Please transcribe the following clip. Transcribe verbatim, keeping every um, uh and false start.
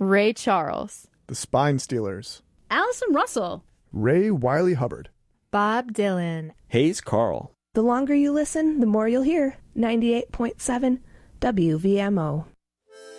Ray Charles, The Spine Stealers, Allison Russell, Ray Wiley Hubbard, Bob Dylan, Hayes Carl. The longer you listen, the more you'll hear. ninety-eight point seven W V M O.